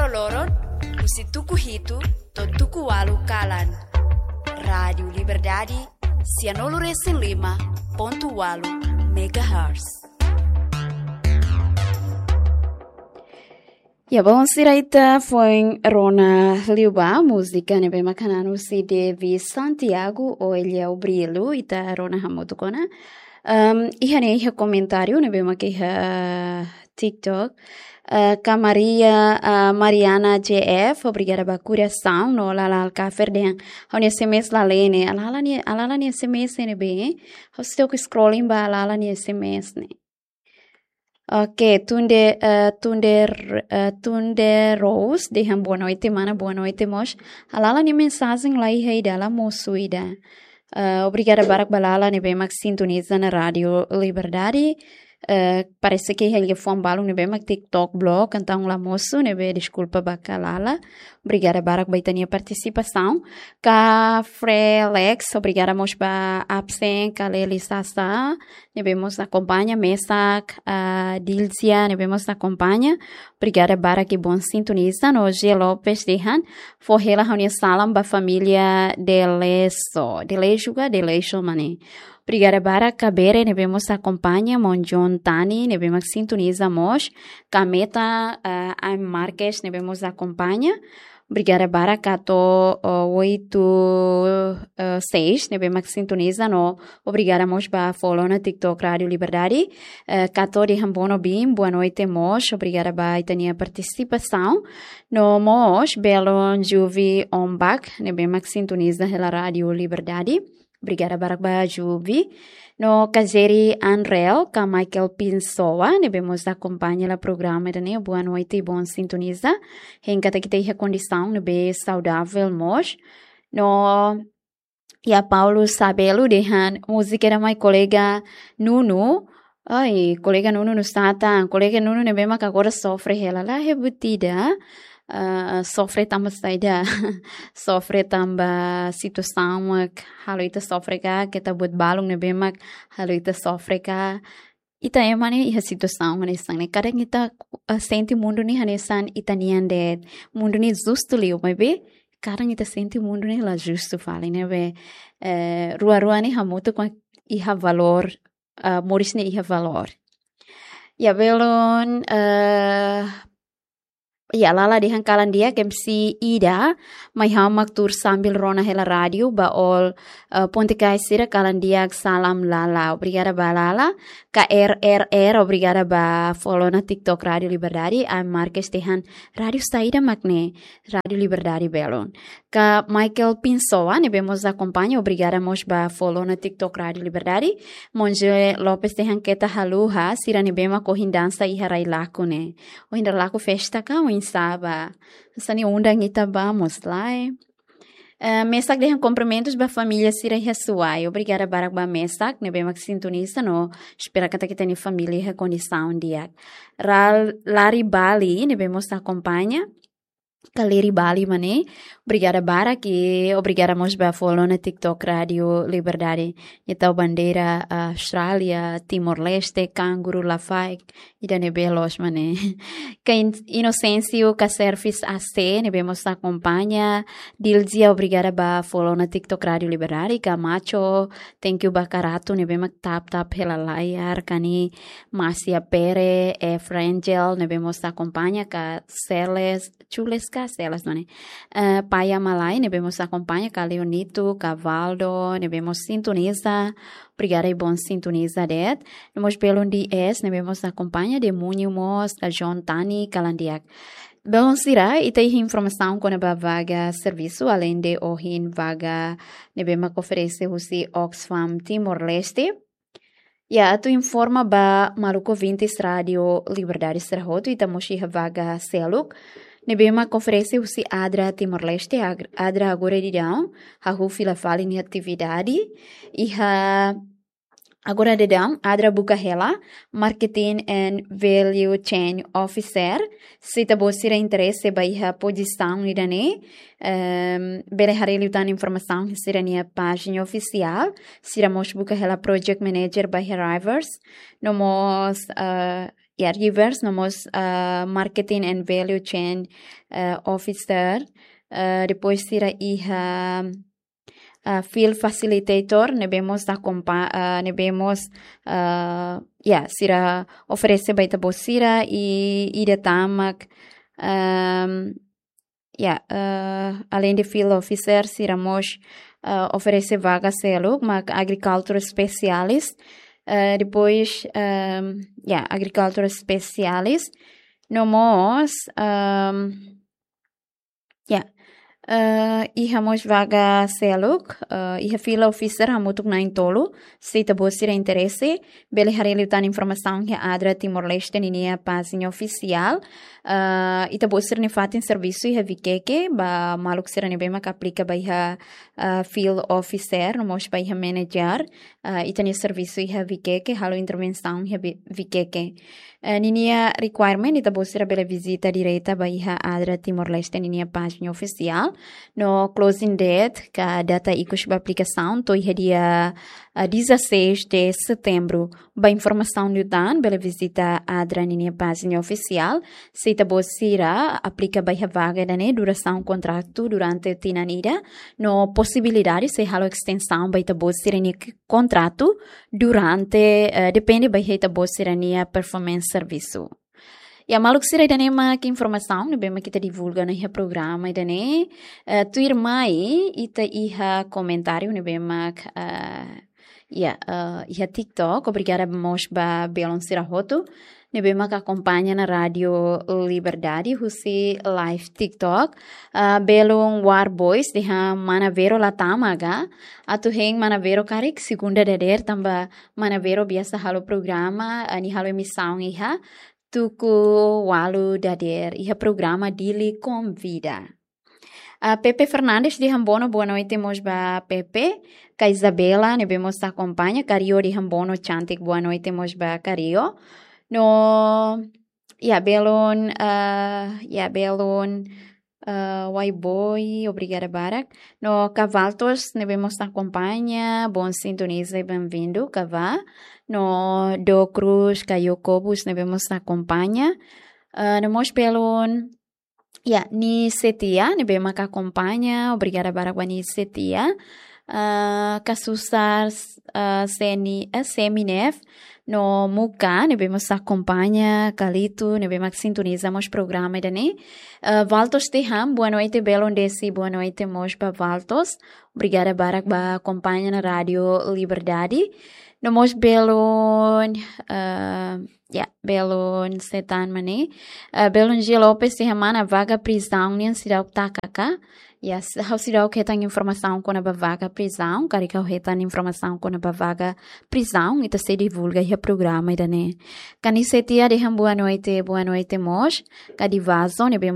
loro-loron, usi tuku hitu, to tuku walu kalan. Radio Liberdade, sianolo resen 5.8 MHz. Ja, bom siraita foi Rona Liuba, música ne bem macanano si de Santiago ou ele é o brilho ita Rona Hamotokona. Ihane iha comentário ne bem maquiha TikTok. Mariana JF, obrigada ba curação no lala café den. Hone SMS la lene, alala ni SMS ne bem. Hostel que scrolling ba alala ni SMS ne. Ok, Tunde Rose, deixam boa noite, mana, boa noite, moch. Alala ni mensagem lá e dela moçuida. Obrigada barak balala, ne bem max sintoniza na Rádio Liberdade. Parece que ele foi balo ne bem max TikTok blog, então lá moço, ne bem desculpa bacalala. Obrigada barak baitania participação. Frelex, obrigada moch ba absen, kaleli sasa. Ne bem moç acompanha mesak, Dilzia, ne bem moç acompanha. Obrigada barak que bom sintoniza. No G Lopes dehan, forrela reunia salam ba família Deleso, Delejo mane. Obrigada barak kabere, ne bem moç acompanha. Monjon Tani, ne bem moç sintoniza moch. Kameta, Marques, ne bem moç acompanha. Obrigada bara kato 86, ne bem max sintoniza no. Obrigada mos ba follow na TikTok Rádio Liberdade. Kato de Hambono Bim, boa noite mos. Obrigada ba itania participação. No mos Belon Juvi Ombak, ne bem max sintoniza na Rádio Liberdade. Obrigada bara ba Juvi. No Kazeri Anrel, ka Michael Pinsoa, ne bemos acompanha la programa ne boa noite e bom sintoniza. Henka kita a condição ne be saudável mos. No ya Paulo Sabelo dehan música da mai colega Nuno. Ai, colega Nuno no stata, colega Nuno ne bema que agora sofre ela lá rebutida. Sofre tamba saída, sofre tamba situação que haloita sofre cá, que tá buat balong ne bemak haloita sofre cá. Ita é mane iha situação hanesan ne kadang ita senti mundo ni hanesan ita nian de mundo ni justo liu mas be kadang ita senti mundo ni la justo fale ne be rua ni hamuto com iha valor moris ne iha valor. Ya belon ya lala dihan kalan dia kemsi Ida mai hamak tur sambil rona hela radio baol ponte kaisira kalan dia salam lala obrigada ba lala KRRR obrigada ba follow na TikTok Radio Liberdade Marques dihan radio saída magne Radio Liberdade belon ka Michael Pinsoa ne bemos acompanha obrigada mos ba follow na TikTok Radio Liberdade Monje Lopes dihan keta haluha sira ne bema kohindansa iharai lako ne o hinda lako festa ka Saba, sani undang ita vamos lá. Mesak dehan cumprimentos ba família sira resuai. Obrigada barak ba mesak, ne bem max sintonista no. Espera que kita ni família condição dia. Lari Bali, ne bemos acompanha. Kaleri Bali mane. Obrigada barak e obrigada mos ba follow na TikTok Radio Liberdade. Então bandeira Austrália, Timor-Leste, Canguru, Lafai, ida ne belos mane. Que Inocêncio, que Service AC, ne bemos acompanha. Dilzia, obrigada ba follow na TikTok Radio Liberdade. Camacho, thank you ba Karato, ne bemos tap pela layar. Kani Marcia Pere, Frangel, ne bemos acompanha. Ka Celes, Chuleska, Celes, não é? Paia Malai, ne bemos acompanha. Ka Leonito, Cavaldo, ne bemos sintoniza. Obrigada e bom sintoniza det. Nemos belon DS, ne bemos acompanha de Munhumos, da John Tani, Kalandiak. Belon sira, ita informação com a vaga serviço, além de ohin vaga, ne bemos oferecer o Oxfam Timor-Leste. Ya, tu informa ba Maluco 20 Radio Liberdade Serroto, ita moshi vaga seluk. Nebema oferece o Adra Timor-Leste, Adra agora de dão, a Rufila fala em atividade, e agora de dão, Adra Bucahela, Marketing and Value Chain Officer, se tá você interesse ba a posição nidane, bele hareli utan informação que será a página oficial, será mos Bucahela Project Manager by Rivers, nomos Rivers, nomos Marketing and Value Chain Officer. Depois tira Field Facilitator, nebemos sira oferece baita bosira e ida tamak além de Field Officer, sira mos oferece vaga seluk, mas Agriculture Specialist, depois Agriculture Specialist, nomos hamos vaga seluk, Field Officer hamutuk na intolo, se tabosira interesse, bele hareliutan informação que adra Timor-Leste ninia página oficial, itabosir ne fatin serviço e vikeke ba maluk sira ne bema aplica ba Field Officer, nomos ba manager, itani serviço e vikeke halo intervenção e vikeke. Ninia requirement itabosira bele visita direta ba adra Timor-Leste ninia página oficial. No closing date, que a data icos ba aplicação, to dia 16 de setembro. Ba informação do dan, bela visita a minha página oficial. Se tabosira, aplica ba vaga da duração contrato durante tinanida. No possibilidade se halo extensão ba tabosira ni contrato durante depende ba tabosira ni performance serviço. E a maluk sira idane mak informação, ne bema kita divulga na programa idane. Tu irmai ita iha comentário ne bema iha TikTok, obrigada mos ba belon sira hoto. Ne bema ka acompanha na Radio Liberdade, husi live TikTok. Belong War Boys deha manavero latamaga. Atu heng manavero karik segunda deder tamba manavero biasa halo programa, ani halo emissão iha. Tuku walu dader iha programa Dili Convida. Pepe Fernandes de Hambono, boa noite, mos ba Pepe. Ka Isabela, ne bemos acompanha. Cario de Hambono, Chantik, boa noite, mos ba Cario. No, belon, Boy, obrigada Barak. No, Cavaltos, ne bemos acompanha. Bom sintoniza e bem-vindo, Cavá. No, Do Cruz, Caiocobus, ne bemos acompanha. No, mos pelon, ni Setia, ne bemos acompanha. Obrigada Barak, ni Setia. Kasusar, Seminef. No Muka, ne bemos acompanha, Calito, ne bemos sintonizamos programa dane. Valtos Teham, boa noite, Belon Desi, boa noite, mos ba Valtos. Obrigada Barak ba acompanha na Radio Liberdade. No mos Belon, Belon Setan Mane. Belon G. Lopes de Ramana, vaga prisão, nem Sidau Takaka. Yes, how Sidau que tem informação com a vaga prisão, carica o tem informação com a vaga prisão, e se divulga o programa, né? Canicetia de boa noite, mos, cadivazo, ne